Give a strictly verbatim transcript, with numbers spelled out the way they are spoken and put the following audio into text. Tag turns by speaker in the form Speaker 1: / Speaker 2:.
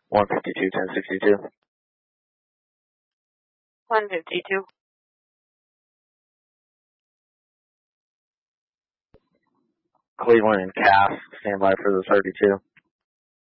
Speaker 1: one fifty-two, ten sixty-two.
Speaker 2: one fifty-two.
Speaker 1: Cleveland and Cass, stand by for the thirty-two.